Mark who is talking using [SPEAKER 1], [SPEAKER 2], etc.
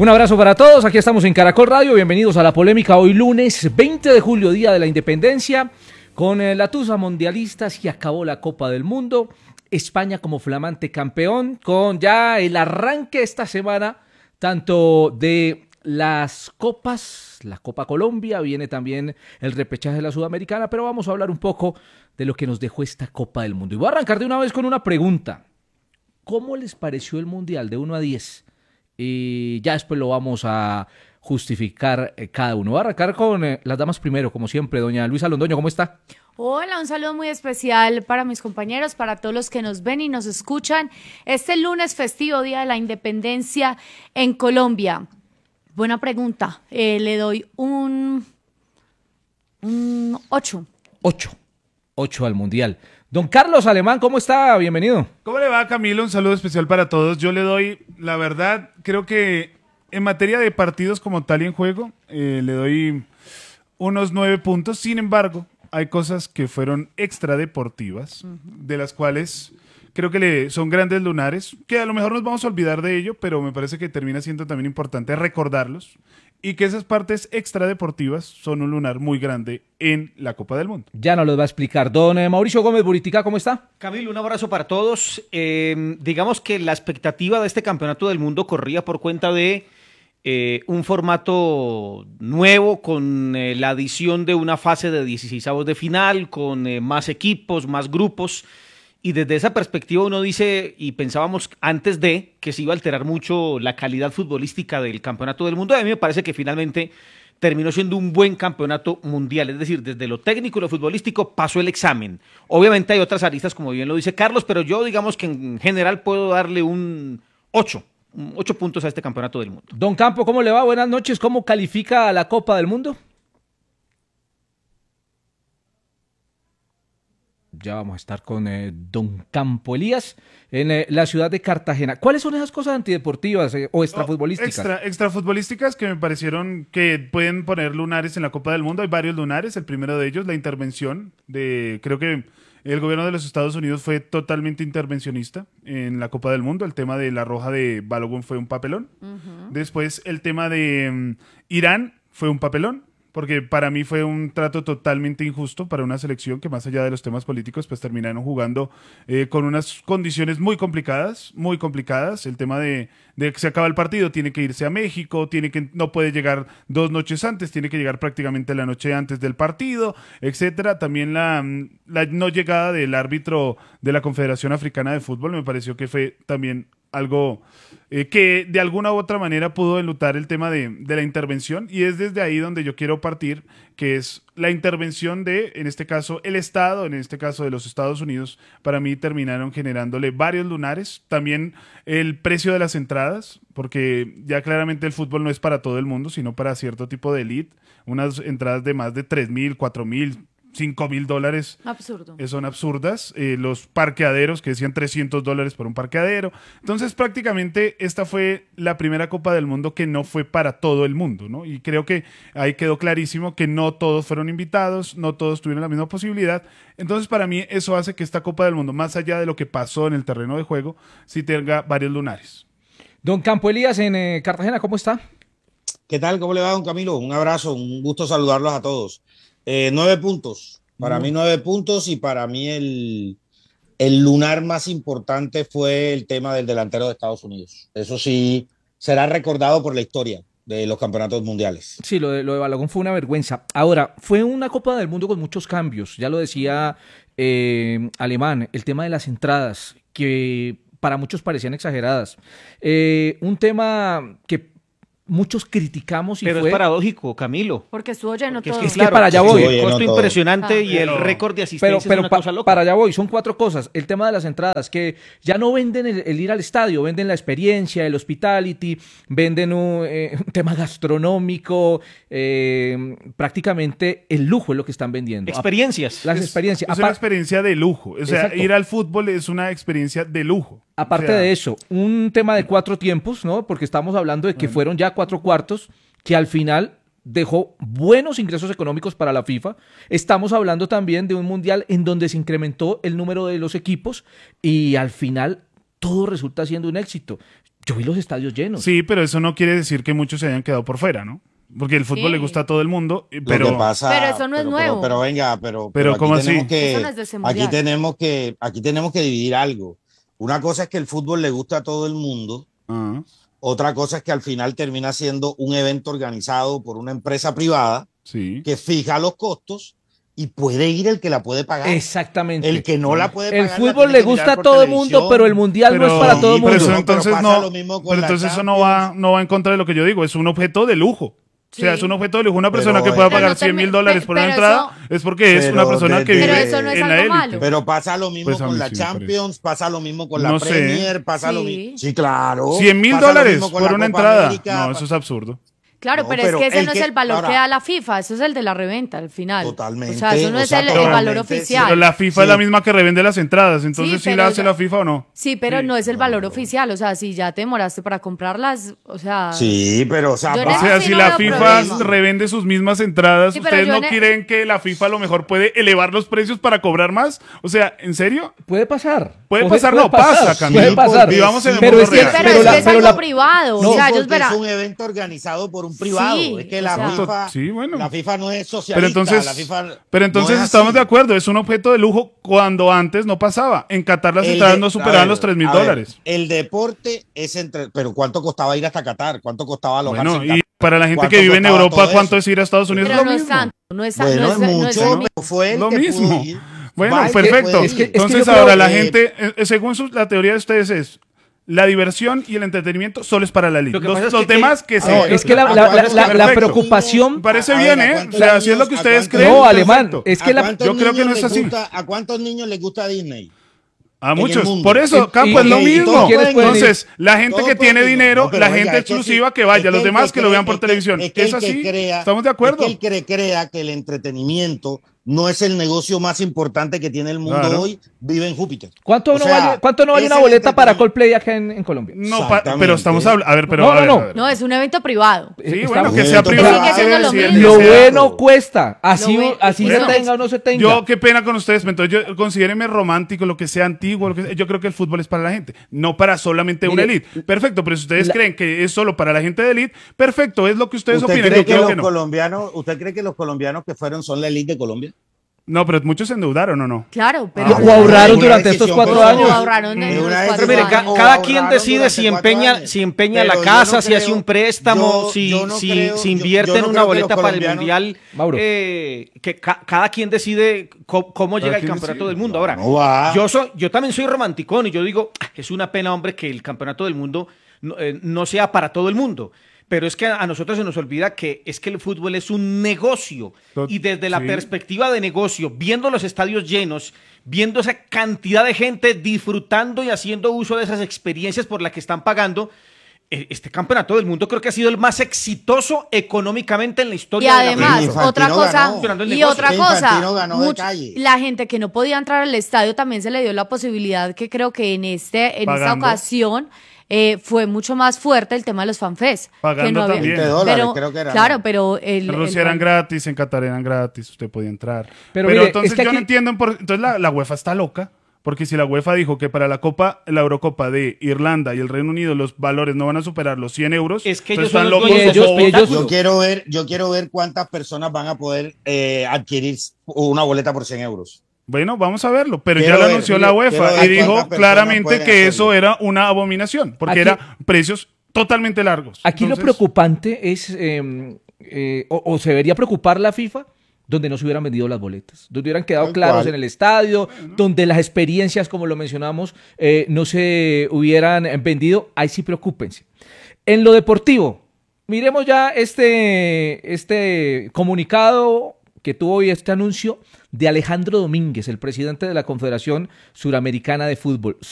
[SPEAKER 1] Un abrazo para todos, aquí estamos en Caracol Radio, bienvenidos a la polémica hoy lunes 20 de julio, Día de la Independencia, con la tusa mundialista, se acabó la Copa del Mundo, España como flamante campeón, con ya el arranque esta semana, tanto de las copas, la Copa Colombia, viene también el repechaje de la Sudamericana, pero vamos a hablar un poco de lo que nos dejó esta Copa del Mundo. Y voy a arrancar de una vez con una pregunta, ¿cómo les pareció el Mundial de 1 a 10? Y ya después lo vamos a justificar cada uno. Voy a arrancar con las damas primero, como siempre. Doña Luisa Londoño, ¿cómo está?
[SPEAKER 2] Hola, un saludo muy especial para mis compañeros, para todos los que nos ven y nos escuchan. Este lunes festivo, Día de la Independencia en Colombia. Buena pregunta. Le doy un 8.
[SPEAKER 1] 8 al Mundial. Don Carlos Alemán, ¿cómo está? Bienvenido.
[SPEAKER 3] ¿Cómo le va, Camilo? Un saludo especial para todos. Yo le doy, la verdad, creo que en materia de partidos como tal y en juego, le doy unos 9 puntos. Sin embargo, hay cosas que fueron extradeportivas, de las cuales creo que son grandes lunares, que a lo mejor nos vamos a olvidar de ello, pero me parece que termina siendo también importante recordarlos, y que esas partes extradeportivas son un lunar muy grande en la Copa del Mundo.
[SPEAKER 1] Ya nos lo va a explicar. Don Mauricio Gómez Buritica, ¿cómo está?
[SPEAKER 4] Camilo, un abrazo para todos. Digamos que la expectativa de este Campeonato del Mundo corría por cuenta de un formato nuevo con la adición de una fase de 16avos de final, con más equipos, más grupos. Y desde esa perspectiva uno dice, y pensábamos antes de que se iba a alterar mucho la calidad futbolística del Campeonato del Mundo. A mí me parece que finalmente terminó siendo un buen campeonato mundial. Es decir, desde lo técnico y lo futbolístico pasó el examen. Obviamente hay otras aristas, como bien lo dice Carlos, pero yo digamos que en general puedo darle un 8 puntos a este Campeonato del Mundo.
[SPEAKER 1] Don Campo, ¿cómo le va? Buenas noches. ¿Cómo califica a la Copa del Mundo? Ya vamos a estar con Don Campo Elías en la ciudad de Cartagena. ¿Cuáles son esas cosas antideportivas o extrafutbolísticas?
[SPEAKER 3] Extrafutbolísticas que me parecieron que pueden poner lunares en la Copa del Mundo. Hay varios lunares. El primero de ellos, la intervención creo que el gobierno de los Estados Unidos fue totalmente intervencionista en la Copa del Mundo. El tema de la roja de Balogun fue un papelón. Después el tema de Irán fue un papelón, porque para mí fue un trato totalmente injusto para una selección que, más allá de los temas políticos, pues terminaron jugando con unas condiciones muy complicadas. El tema de que se acaba el partido, tiene que irse a México, no puede llegar 2 noches antes, tiene que llegar prácticamente la noche antes del partido, etcétera. También la no llegada del árbitro de la Confederación Africana de Fútbol me pareció que fue también algo que de alguna u otra manera pudo enlutar el tema de la intervención, y es desde ahí donde yo quiero partir, que es la intervención en este caso, el Estado, en este caso de los Estados Unidos. Para mí terminaron generándole varios lunares. También el precio de las entradas, porque ya claramente el fútbol no es para todo el mundo, sino para cierto tipo de elite. Unas entradas de más de 3,000, 4,000, $5,000
[SPEAKER 2] Absurdo.
[SPEAKER 3] Son absurdas. Los parqueaderos que decían $300 por un parqueadero. Entonces prácticamente esta fue la primera Copa del Mundo que no fue para todo el mundo, ¿no? Y creo que ahí quedó clarísimo que no todos fueron invitados, no todos tuvieron la misma posibilidad. Entonces para mí eso hace que esta Copa del Mundo, más allá de lo que pasó en el terreno de juego, sí tenga varios lunares.
[SPEAKER 1] Don Campo Elías en Cartagena, ¿cómo está?
[SPEAKER 5] ¿Qué tal? ¿Cómo le va, don Camilo? Un abrazo, un gusto saludarlos a todos. 9 puntos. Para mí 9 puntos, y para mí el lunar más importante fue el tema del delantero de Estados Unidos. Eso sí será recordado por la historia de los campeonatos mundiales.
[SPEAKER 1] Sí, lo de Balogun fue una vergüenza. Ahora, fue una Copa del Mundo con muchos cambios. Ya lo decía Alemán, el tema de las entradas, que para muchos parecían exageradas. Un tema que muchos criticamos,
[SPEAKER 4] pero
[SPEAKER 1] fue...
[SPEAKER 4] es paradójico, Camilo.
[SPEAKER 2] Porque estuvo lleno todo.
[SPEAKER 1] Es que para allá voy.
[SPEAKER 4] El costo impresionante y el récord de asistencia
[SPEAKER 1] pero
[SPEAKER 4] es una cosa loca.
[SPEAKER 1] Para allá voy, son 4 cosas. El tema de las entradas, que ya no venden el ir al estadio, venden la experiencia, el hospitality, venden un tema gastronómico, prácticamente el lujo es lo que están vendiendo.
[SPEAKER 4] Experiencias.
[SPEAKER 1] Las experiencias.
[SPEAKER 3] Es una experiencia de lujo. O sea,
[SPEAKER 1] exacto.
[SPEAKER 3] Ir al fútbol es una experiencia de lujo.
[SPEAKER 1] Aparte de eso, un tema de 4 tiempos, ¿no? Porque estamos hablando de que fueron ya 4 cuartos, que al final dejó buenos ingresos económicos para la FIFA. Estamos hablando también de un mundial en donde se incrementó el número de los equipos y al final todo resulta siendo un éxito. Yo vi los estadios llenos.
[SPEAKER 3] Sí, pero eso no quiere decir que muchos se hayan quedado por fuera, ¿no? Porque el fútbol
[SPEAKER 2] Sí.
[SPEAKER 3] le gusta a todo el mundo,
[SPEAKER 5] Lo
[SPEAKER 3] pero
[SPEAKER 5] que pasa,
[SPEAKER 2] Pero eso no es nuevo.
[SPEAKER 5] Pero venga, pero
[SPEAKER 3] ¿cómo
[SPEAKER 5] aquí tenemos
[SPEAKER 3] así?
[SPEAKER 5] que,
[SPEAKER 2] Eso no es de ese
[SPEAKER 5] aquí
[SPEAKER 2] mundial.
[SPEAKER 5] tenemos que dividir algo. Una cosa es que el fútbol le gusta a todo el mundo.
[SPEAKER 3] Ah,
[SPEAKER 5] Otra cosa es que al final termina siendo un evento organizado por una empresa privada
[SPEAKER 3] sí.
[SPEAKER 5] que fija los costos y puede ir el que la puede pagar.
[SPEAKER 1] Exactamente.
[SPEAKER 5] El que no la puede
[SPEAKER 1] El
[SPEAKER 5] pagar. la
[SPEAKER 1] fútbol
[SPEAKER 5] tiene
[SPEAKER 1] le
[SPEAKER 5] que mirar
[SPEAKER 1] gusta a
[SPEAKER 5] por
[SPEAKER 1] todo el
[SPEAKER 5] televisión.
[SPEAKER 1] mundo, pero el mundial no es para todo el
[SPEAKER 3] pero
[SPEAKER 1] mundo.
[SPEAKER 3] eso entonces
[SPEAKER 5] pasa lo mismo con la
[SPEAKER 3] eso no va en contra de lo que yo digo, es un objeto de lujo. O sea,
[SPEAKER 2] Sí.
[SPEAKER 3] es un objeto de lujo. Una persona
[SPEAKER 5] Pero,
[SPEAKER 3] que pueda
[SPEAKER 5] pero
[SPEAKER 3] pagar
[SPEAKER 2] no te
[SPEAKER 3] $100,000 por una
[SPEAKER 2] pero
[SPEAKER 3] entrada es porque es
[SPEAKER 5] pero
[SPEAKER 3] una persona que
[SPEAKER 5] desde-
[SPEAKER 3] vive
[SPEAKER 2] Pero eso no es
[SPEAKER 3] en la
[SPEAKER 2] algo
[SPEAKER 3] élite.
[SPEAKER 2] malo.
[SPEAKER 5] Pero pasa lo mismo
[SPEAKER 3] Pues a
[SPEAKER 5] con
[SPEAKER 3] mí
[SPEAKER 5] la
[SPEAKER 3] sí me parece.
[SPEAKER 5] Champions, pasa lo mismo con
[SPEAKER 3] No
[SPEAKER 5] la
[SPEAKER 3] sé.
[SPEAKER 5] Premier, pasa lo
[SPEAKER 2] Sí.
[SPEAKER 5] mismo. Sí, claro.
[SPEAKER 3] $100,000
[SPEAKER 5] Pasa lo mismo con
[SPEAKER 3] por
[SPEAKER 5] la
[SPEAKER 3] una
[SPEAKER 5] Copa
[SPEAKER 3] entrada.
[SPEAKER 5] América,
[SPEAKER 3] No, eso es absurdo.
[SPEAKER 2] Claro,
[SPEAKER 5] No,
[SPEAKER 2] pero es
[SPEAKER 5] pero
[SPEAKER 2] que ese
[SPEAKER 5] el
[SPEAKER 2] no es
[SPEAKER 5] que-
[SPEAKER 2] el valor
[SPEAKER 5] ahora-
[SPEAKER 2] que da la FIFA, eso es el de la reventa al final.
[SPEAKER 5] Totalmente,
[SPEAKER 2] O sea, eso no
[SPEAKER 5] o
[SPEAKER 2] es
[SPEAKER 5] sea,
[SPEAKER 2] el valor
[SPEAKER 5] totalmente,
[SPEAKER 2] oficial.
[SPEAKER 3] Pero la FIFA es
[SPEAKER 5] Sí.
[SPEAKER 3] la misma que revende las entradas, entonces
[SPEAKER 2] Sí,
[SPEAKER 3] sí la
[SPEAKER 2] pero
[SPEAKER 3] hace
[SPEAKER 2] ya-
[SPEAKER 3] la FIFA o no.
[SPEAKER 2] Sí, pero no es el valor oficial. O sea, si ya te demoraste para comprarlas, o sea.
[SPEAKER 5] Sí, pero o sea,
[SPEAKER 2] Yo en
[SPEAKER 3] O
[SPEAKER 2] eso
[SPEAKER 3] sea,
[SPEAKER 2] sí
[SPEAKER 3] si
[SPEAKER 2] no
[SPEAKER 3] la
[SPEAKER 2] veo
[SPEAKER 3] FIFA
[SPEAKER 2] problema.
[SPEAKER 3] revende sus mismas entradas,
[SPEAKER 2] Sí, pero
[SPEAKER 3] ¿ustedes
[SPEAKER 2] yo
[SPEAKER 3] no
[SPEAKER 2] en-
[SPEAKER 3] creen que la FIFA a lo mejor puede elevar los precios para cobrar más? O sea, ¿en serio?
[SPEAKER 1] Puede pasar.
[SPEAKER 3] Puede pasar, no pasa, Camilo.
[SPEAKER 1] Puede pasar.
[SPEAKER 3] Vivamos en el
[SPEAKER 1] Pero
[SPEAKER 3] mundo
[SPEAKER 1] es que,
[SPEAKER 2] Sí,
[SPEAKER 3] real.
[SPEAKER 2] pero
[SPEAKER 1] pero
[SPEAKER 2] es
[SPEAKER 1] la-
[SPEAKER 2] que es
[SPEAKER 1] pero
[SPEAKER 2] algo
[SPEAKER 1] la-
[SPEAKER 2] privado.
[SPEAKER 1] No,
[SPEAKER 2] o sea, ellos
[SPEAKER 5] porque es
[SPEAKER 2] verán.
[SPEAKER 5] un evento organizado por un privado.
[SPEAKER 2] Sí,
[SPEAKER 5] Es que
[SPEAKER 2] o
[SPEAKER 5] la
[SPEAKER 2] sea.
[SPEAKER 5] FIFA,
[SPEAKER 3] Sí, bueno.
[SPEAKER 5] la FIFA no es socialista.
[SPEAKER 3] Pero entonces,
[SPEAKER 5] la FIFA
[SPEAKER 3] pero
[SPEAKER 5] no
[SPEAKER 3] entonces
[SPEAKER 5] es
[SPEAKER 3] estamos
[SPEAKER 5] así.
[SPEAKER 3] de acuerdo, es un objeto de lujo cuando antes no pasaba. En Qatar las
[SPEAKER 5] El
[SPEAKER 3] entradas
[SPEAKER 5] de-
[SPEAKER 3] no
[SPEAKER 5] a
[SPEAKER 3] superaban
[SPEAKER 5] ver,
[SPEAKER 3] los $3,000.
[SPEAKER 5] a ver, el deporte es entre. Pero ¿cuánto costaba ir hasta Qatar? ¿Cuánto costaba alojarse
[SPEAKER 3] Bueno,
[SPEAKER 5] en
[SPEAKER 3] y
[SPEAKER 5] Qatar?
[SPEAKER 3] para la gente
[SPEAKER 5] ¿Cuánto
[SPEAKER 3] que vive en
[SPEAKER 5] costaba
[SPEAKER 3] Europa,
[SPEAKER 5] todo
[SPEAKER 3] ¿cuánto
[SPEAKER 5] eso?
[SPEAKER 3] es ir a Estados Unidos?
[SPEAKER 2] Pero
[SPEAKER 3] Es
[SPEAKER 2] no
[SPEAKER 3] lo
[SPEAKER 2] es
[SPEAKER 3] mismo.
[SPEAKER 2] tanto. No es,
[SPEAKER 5] Bueno,
[SPEAKER 2] no
[SPEAKER 5] es
[SPEAKER 2] es, no es
[SPEAKER 5] mucho,
[SPEAKER 2] el mi-
[SPEAKER 5] pero fue el
[SPEAKER 3] Lo
[SPEAKER 5] que
[SPEAKER 3] mismo.
[SPEAKER 5] pudo ir.
[SPEAKER 3] Bueno,
[SPEAKER 5] Va el que
[SPEAKER 3] perfecto.
[SPEAKER 5] puede
[SPEAKER 1] Es que-
[SPEAKER 5] ir.
[SPEAKER 3] Entonces
[SPEAKER 1] yo creo
[SPEAKER 3] ahora la
[SPEAKER 1] que-
[SPEAKER 3] gente, según la teoría de ustedes es, la diversión y el entretenimiento solo es para la elite.
[SPEAKER 4] Lo que
[SPEAKER 3] Los,
[SPEAKER 4] pasa es
[SPEAKER 3] los
[SPEAKER 4] que-
[SPEAKER 3] demás que
[SPEAKER 1] No,
[SPEAKER 3] se...
[SPEAKER 1] es que la
[SPEAKER 3] Perfecto.
[SPEAKER 1] preocupación.
[SPEAKER 3] Me parece
[SPEAKER 5] A
[SPEAKER 3] bien,
[SPEAKER 5] ver, ¿a
[SPEAKER 3] ¿eh? O
[SPEAKER 5] cuántos
[SPEAKER 3] sea, si es lo que
[SPEAKER 5] niños- a
[SPEAKER 3] ustedes
[SPEAKER 5] cuántos
[SPEAKER 3] creen.
[SPEAKER 1] No,
[SPEAKER 5] niños-
[SPEAKER 1] Alemán,
[SPEAKER 3] perfecto.
[SPEAKER 1] es que
[SPEAKER 5] ¿A
[SPEAKER 1] la,
[SPEAKER 5] cuántos
[SPEAKER 3] yo creo que no
[SPEAKER 5] niños
[SPEAKER 3] es
[SPEAKER 5] les
[SPEAKER 3] así.
[SPEAKER 5] gusta- ¿A cuántos niños les gusta Disney?
[SPEAKER 3] A
[SPEAKER 5] el
[SPEAKER 3] muchos.
[SPEAKER 5] mundo.
[SPEAKER 3] Por eso, Campo,
[SPEAKER 1] y-
[SPEAKER 3] es lo
[SPEAKER 1] y
[SPEAKER 3] mismo.
[SPEAKER 1] todos pueden ir.
[SPEAKER 3] Entonces, la gente
[SPEAKER 5] Todos
[SPEAKER 3] que
[SPEAKER 5] pueden
[SPEAKER 3] tiene
[SPEAKER 5] ir.
[SPEAKER 3] dinero,
[SPEAKER 5] No, pero
[SPEAKER 3] la
[SPEAKER 5] venga,
[SPEAKER 3] gente
[SPEAKER 5] es que
[SPEAKER 3] exclusiva
[SPEAKER 5] sí,
[SPEAKER 3] que vaya,
[SPEAKER 5] es
[SPEAKER 3] los
[SPEAKER 5] el
[SPEAKER 3] demás que lo
[SPEAKER 5] cree-
[SPEAKER 3] vean por
[SPEAKER 5] es que-
[SPEAKER 3] televisión.
[SPEAKER 5] es que
[SPEAKER 3] Es
[SPEAKER 5] el que
[SPEAKER 3] así.
[SPEAKER 5] crea-
[SPEAKER 3] ¿Estamos de acuerdo?
[SPEAKER 5] Es que el que crea que el entretenimiento no es el negocio más importante que tiene el mundo
[SPEAKER 3] Claro.
[SPEAKER 5] hoy, vive en Júpiter.
[SPEAKER 1] ¿Cuánto
[SPEAKER 5] O
[SPEAKER 1] no
[SPEAKER 5] sea,
[SPEAKER 1] vale, cuánto no vale
[SPEAKER 5] es
[SPEAKER 1] una
[SPEAKER 5] el
[SPEAKER 1] boleta para
[SPEAKER 5] entretenimiento.
[SPEAKER 1] Coldplay acá en Colombia?
[SPEAKER 3] No,
[SPEAKER 5] Exactamente.
[SPEAKER 3] pero estamos hablando... A ver, pero...
[SPEAKER 1] No,
[SPEAKER 3] a ver,
[SPEAKER 1] no,
[SPEAKER 3] a ver.
[SPEAKER 2] No, es un evento privado.
[SPEAKER 3] Sí,
[SPEAKER 1] Estamos-
[SPEAKER 3] bueno, que sea
[SPEAKER 5] Evento
[SPEAKER 3] privado.
[SPEAKER 2] Sigue siendo lo
[SPEAKER 3] sí,
[SPEAKER 2] mismo.
[SPEAKER 1] Lo
[SPEAKER 5] Exacto.
[SPEAKER 1] bueno cuesta, así, así
[SPEAKER 2] Bueno,
[SPEAKER 1] se tenga o no se tenga.
[SPEAKER 3] Yo, qué pena con ustedes, pero entonces yo considéreme romántico, lo que sea antiguo, yo creo que el fútbol es para la gente, no para solamente una
[SPEAKER 1] Mire,
[SPEAKER 3] élite. Perfecto, pero si ustedes
[SPEAKER 1] la-
[SPEAKER 3] creen que es solo para la gente de élite, perfecto, es lo que ustedes
[SPEAKER 5] ¿Usted
[SPEAKER 3] opinan.
[SPEAKER 5] cree
[SPEAKER 3] Yo
[SPEAKER 5] que
[SPEAKER 3] creo
[SPEAKER 5] los
[SPEAKER 3] que no.
[SPEAKER 5] colombianos, ¿usted cree que los colombianos que fueron son la élite de Colombia?
[SPEAKER 3] No, pero muchos se endeudaron, ¿o no?
[SPEAKER 2] Claro, pero.
[SPEAKER 1] O ahorraron
[SPEAKER 5] Una
[SPEAKER 1] durante
[SPEAKER 5] decisión
[SPEAKER 1] estos 4
[SPEAKER 5] personal.
[SPEAKER 1] años.
[SPEAKER 2] O ahorraron en
[SPEAKER 5] Es
[SPEAKER 2] los
[SPEAKER 5] una
[SPEAKER 2] 4
[SPEAKER 4] Pero mire,
[SPEAKER 5] decisión.
[SPEAKER 2] años.
[SPEAKER 4] cada
[SPEAKER 5] O
[SPEAKER 4] quien
[SPEAKER 5] ahorraron
[SPEAKER 4] decide
[SPEAKER 5] durante
[SPEAKER 4] si
[SPEAKER 5] 4
[SPEAKER 4] empeña,
[SPEAKER 5] años.
[SPEAKER 4] si empeña
[SPEAKER 5] Pero
[SPEAKER 4] la
[SPEAKER 5] yo
[SPEAKER 4] casa,
[SPEAKER 5] no
[SPEAKER 4] si hace
[SPEAKER 5] creo-
[SPEAKER 4] un préstamo,
[SPEAKER 5] yo
[SPEAKER 4] si,
[SPEAKER 5] no
[SPEAKER 4] si,
[SPEAKER 5] creo-
[SPEAKER 4] si
[SPEAKER 5] yo-
[SPEAKER 4] invierte
[SPEAKER 5] yo
[SPEAKER 4] en
[SPEAKER 5] no
[SPEAKER 4] una
[SPEAKER 5] creo que los
[SPEAKER 4] boleta para el
[SPEAKER 5] colombianos-
[SPEAKER 4] mundial.
[SPEAKER 1] Mauro.
[SPEAKER 4] Que cada quien decide cómo llega el
[SPEAKER 3] quien
[SPEAKER 4] campeonato
[SPEAKER 3] decide.
[SPEAKER 4] del mundo. Ahora,
[SPEAKER 5] No va.
[SPEAKER 4] yo también soy romanticón y yo digo, es una pena, hombre, que el campeonato del mundo no sea para todo el mundo. Pero es que a nosotros se nos olvida que es que el fútbol es un negocio. Y desde la
[SPEAKER 3] Sí.
[SPEAKER 4] perspectiva de negocio, viendo los estadios llenos, viendo esa cantidad de gente disfrutando y haciendo uso de esas experiencias por las que están pagando, este campeonato del mundo creo que ha sido el más exitoso económicamente en la
[SPEAKER 2] Y
[SPEAKER 4] historia de la
[SPEAKER 2] además,
[SPEAKER 5] Infantino
[SPEAKER 2] otra cosa,
[SPEAKER 5] ganó.
[SPEAKER 2] y
[SPEAKER 4] negocio.
[SPEAKER 2] otra
[SPEAKER 5] Que
[SPEAKER 2] cosa,
[SPEAKER 5] Infantino ganó de calle.
[SPEAKER 2] la gente que no podía entrar al estadio también se le dio la posibilidad que creo que en esta
[SPEAKER 3] Pagando.
[SPEAKER 2] ocasión fue mucho más fuerte el tema de los fanfest.
[SPEAKER 3] Pagando
[SPEAKER 2] que no había-
[SPEAKER 3] también.
[SPEAKER 5] $20,
[SPEAKER 2] pero,
[SPEAKER 5] creo que era.
[SPEAKER 2] claro, pero el,
[SPEAKER 3] En Rusia eran gratis, en Qatar eran gratis, usted podía entrar.
[SPEAKER 1] Pero
[SPEAKER 3] Pero,
[SPEAKER 1] mire,
[SPEAKER 3] entonces
[SPEAKER 1] es que
[SPEAKER 3] yo no
[SPEAKER 1] aquí-
[SPEAKER 3] entiendo, entonces la UEFA está loca, porque si la UEFA dijo que para la Eurocopa de Irlanda y el Reino Unido los valores no van a superar los 100 euros,
[SPEAKER 4] Es que
[SPEAKER 3] entonces
[SPEAKER 4] ellos son
[SPEAKER 3] están
[SPEAKER 4] los
[SPEAKER 3] locos
[SPEAKER 4] dueños
[SPEAKER 3] o
[SPEAKER 1] de los
[SPEAKER 3] bobos.
[SPEAKER 1] espectáculos.
[SPEAKER 5] Yo quiero ver cuántas personas van a poder adquirir una boleta por 100 euros.
[SPEAKER 3] Bueno, vamos a verlo, pero
[SPEAKER 5] Quiero
[SPEAKER 3] ya lo
[SPEAKER 5] ver,
[SPEAKER 3] anunció
[SPEAKER 5] quiero
[SPEAKER 3] la
[SPEAKER 5] ver
[SPEAKER 3] UEFA y
[SPEAKER 5] cuántas
[SPEAKER 3] dijo
[SPEAKER 5] personas
[SPEAKER 3] claramente
[SPEAKER 5] pueden
[SPEAKER 3] que eso
[SPEAKER 5] hacerlo.
[SPEAKER 3] era una abominación, porque
[SPEAKER 1] Aquí-
[SPEAKER 3] era precios totalmente largos.
[SPEAKER 1] Aquí
[SPEAKER 3] Entonces,
[SPEAKER 1] lo preocupante es, o se debería preocupar la FIFA, donde no se hubieran vendido las boletas, donde hubieran quedado
[SPEAKER 5] Tal
[SPEAKER 1] claros
[SPEAKER 5] cual.
[SPEAKER 1] en el estadio, donde las experiencias, como lo mencionamos, no se hubieran vendido. Ahí sí preocúpense. En lo deportivo, miremos ya este comunicado que tuvo hoy, este anuncio de Alejandro Domínguez, el presidente de la Confederación Suramericana de Fútbol.